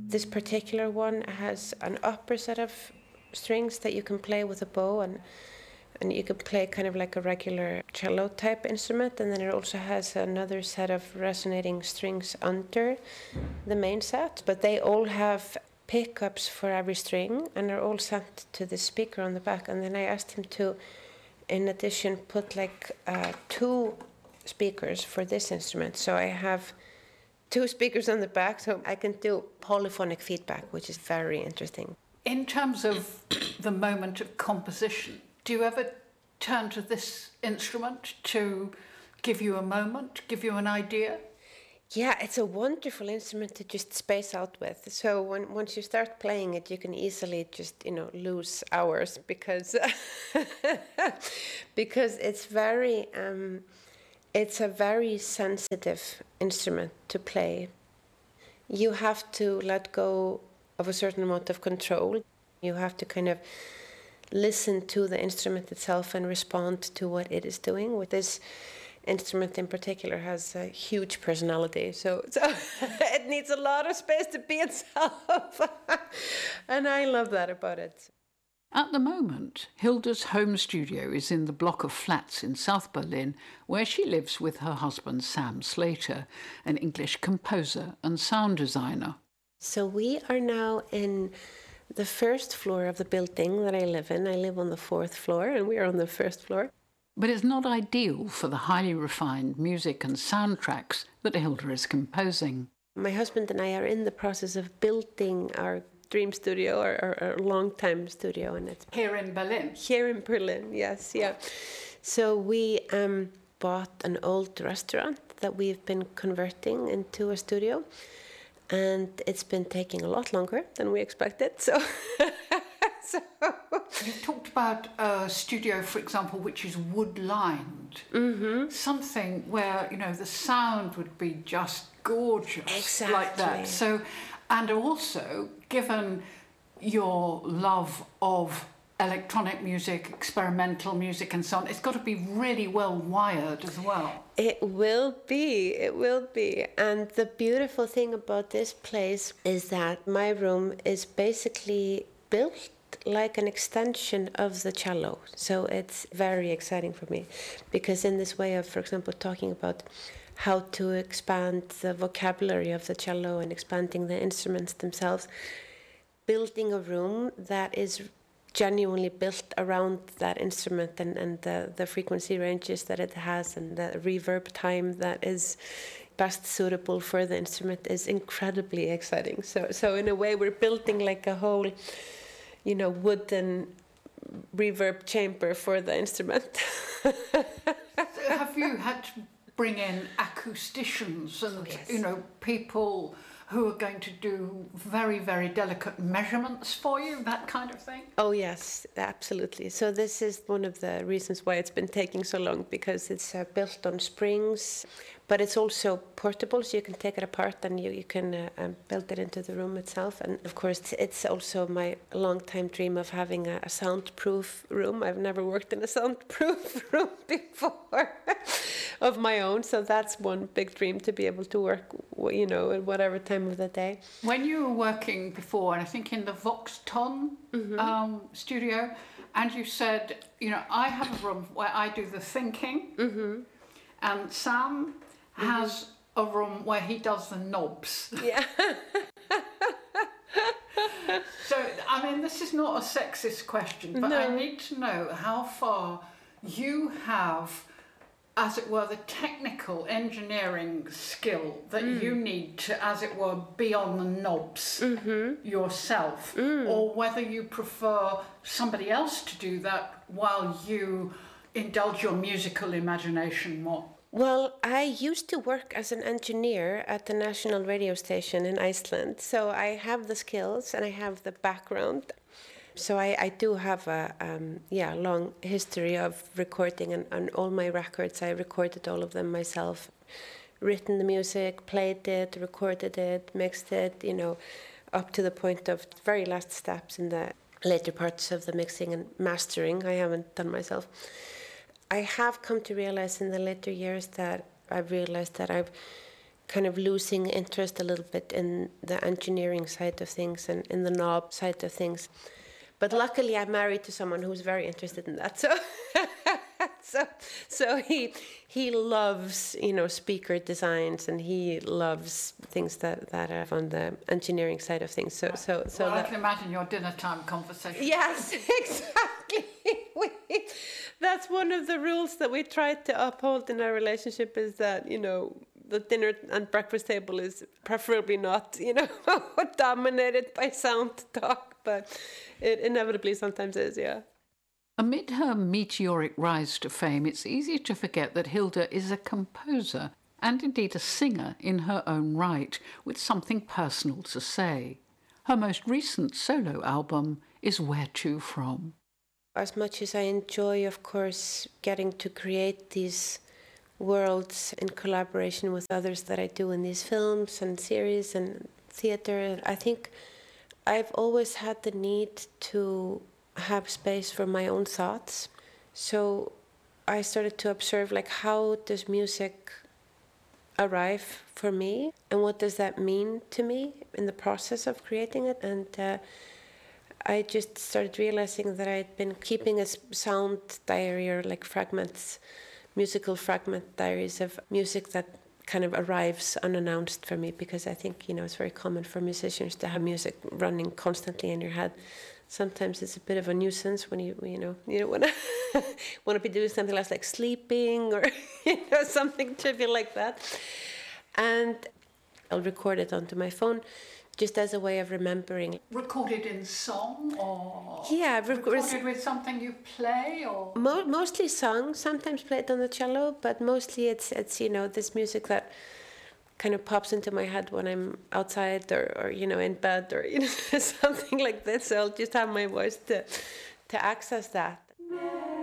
This particular one has an upper set of strings that you can play with a bow, and you can play kind of like a regular cello type instrument, and then it also has another set of resonating strings under the main set. But they all have pickups for every string, and they're all sent to the speaker on the back. And then I asked him to, in addition, put like 2 speakers for this instrument. So I have 2 speakers on the back, so I can do polyphonic feedback, which is very interesting. In terms of the moment of composition, do you ever turn to this instrument to give you a moment, give you an idea? Yeah, it's a wonderful instrument to just space out with. So once you start playing it, you can easily just, lose hours because because it's a very sensitive instrument to play. You have to let go of a certain amount of control. You have to kind of listen to the instrument itself and respond to what it is doing. With this instrument in particular has a huge personality, so it needs a lot of space to be itself. And I love that about it. At the moment, Hilda's home studio is in the block of flats in South Berlin, where she lives with her husband Sam Slater, an English composer and sound designer. So we are now in the first floor of the building that I live in. I live on the 4th floor, and we are on the 1st floor. But it's not ideal for the highly refined music and soundtracks that Hilda is composing. My husband and I are in the process of building our dream studio, our long-time studio. And it's here in Berlin? Here in Berlin, yes, yeah. So we bought an old restaurant that we've been converting into a studio. And it's been taking a lot longer than we expected, so... You've talked about a studio, for example, which is wood-lined. Mm-hmm. Something where, the sound would be just gorgeous. Exactly. Like that. So, and also, given your love of electronic music, experimental music and so on, it's got to be really well wired as well. It will be. And the beautiful thing about this place is that my room is basically built like an extension of the cello. So it's very exciting for me, because in this way of, for example, talking about how to expand the vocabulary of the cello and expanding the instruments themselves, building a room that is genuinely built around that instrument and the frequency ranges that it has and the reverb time that is best suitable for the instrument is incredibly exciting. So in a way, we're building like a whole, wooden reverb chamber for the instrument. So have you had to bring in acousticians and, yes. People who are going to do very, very delicate measurements for you, that kind of thing? Oh, yes, absolutely. So this is one of the reasons why it's been taking so long, because it's built on springs, but it's also portable, so you can take it apart and you can build it into the room itself. And of course, it's also my long-time dream of having a soundproof room. I've never worked in a soundproof room before of my own, so that's one big dream, to be able to work, at whatever time of the day. When you were working before, and I think in the Voxton studio, and you said, I have a room where I do the thinking, and Sam has a room where he does the knobs. Yeah. So, this is not a sexist question, but no. I need to know how far you have, as it were, the technical engineering skill that you need to, as it were, be on the knobs yourself, or whether you prefer somebody else to do that while you indulge your musical imagination more. Well, I used to work as an engineer at the national radio station in Iceland, so I have the skills and I have the background. So I do have a long history of recording, and all my records, I recorded all of them myself, written the music, played it, recorded it, mixed it, up to the point of very last steps in the later parts of the mixing and mastering. I haven't done myself. I have come to realize in the later years that I've realized that kind of losing interest a little bit in the engineering side of things and in the knob side of things. But luckily, I'm married to someone who's very interested in that. So he loves, you know, speaker designs, and he loves things that are on the engineering side of things. So I can imagine your dinner time conversation. Yes, exactly. That's one of the rules that we try to uphold in our relationship, is that, you know, the dinner and breakfast table is preferably not, you know, dominated by sound talk, but it inevitably sometimes is, yeah. Amid her meteoric rise to fame, it's easy to forget that Hilda is a composer and indeed a singer in her own right, with something personal to say. Her most recent solo album is Where To From. As much as I enjoy, of course, getting to create these worlds in collaboration with others that I do in these films and series and theater, I think I've always had the need to have space for my own thoughts. So I started to observe, like, how does music arrive for me, and what does that mean to me in the process of creating it? And I just started realizing that I'd been keeping a sound diary, or like fragments, musical fragment diaries of music that kind of arrives unannounced for me, because I think, you know, it's very common for musicians to have music running constantly in your head. Sometimes it's a bit of a nuisance when you don't want to be doing something else, like sleeping or, you know, something trivial like that. And I'll record it onto my phone, just as a way of remembering. Recorded in song, or yeah, recorded with something you play, or mostly sung, sometimes played on the cello, but mostly it's you know, this music that kind of pops into my head when I'm outside or you know, in bed, or, you know, something like this. So I'll just have my voice to access that.